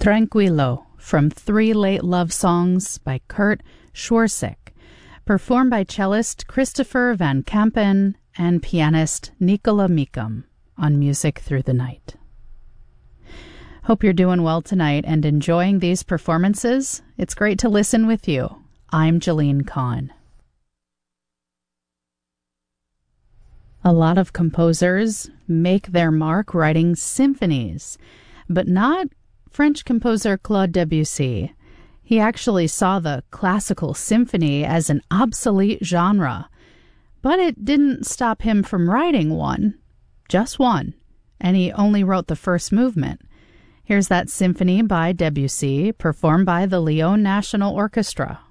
Tranquillo from 3 Late Love Songs by Kurt Schwarzik, performed by cellist Christopher Van Kampen and pianist Nicola Meekum on Music Through the Night. Hope you're doing well tonight and enjoying these performances. It's great to listen with you. I'm Jolene Kahn. A lot of composers make their mark writing symphonies, but not French composer Claude Debussy. He actually saw the classical symphony as an obsolete genre, but it didn't stop him from writing one, just one, and he only wrote the first movement. Here's that symphony by Debussy, performed by the Lyon National Orchestra.